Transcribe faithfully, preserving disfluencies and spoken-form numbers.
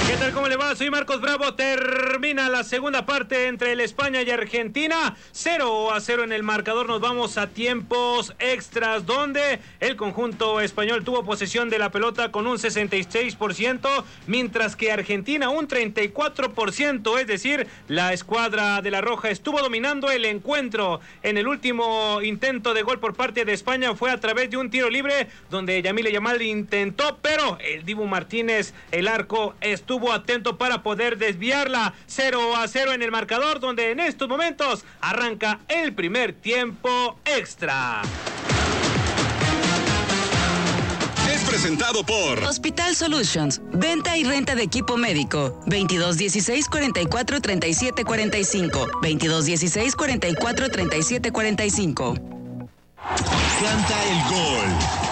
¿Qué tal? ¿Cómo le va? Soy Marcos Bravo. Termina la segunda parte entre el España y Argentina. cero a cero en el marcador. Nos vamos a tiempos extras, donde el conjunto español tuvo posesión de la pelota con un sesenta y seis por ciento, mientras que Argentina un treinta y cuatro por ciento. Es decir, la escuadra de la Roja estuvo dominando el encuentro. En el último intento de gol por parte de España fue a través de un tiro libre, donde Yamile Yamal intentó, pero el Dibu Martínez, el arco, estuvo atento para poder desviarla. Cero a cero en el marcador, donde en estos momentos arranca el primer tiempo extra. Es presentado por Hospital Solutions, venta y renta de equipo médico. veintidós dieciséis cuarenta y cuatro treinta y siete cuarenta y cinco. veintidós dieciséis cuarenta y cuatro treinta y siete cuarenta y cinco. Canta el gol.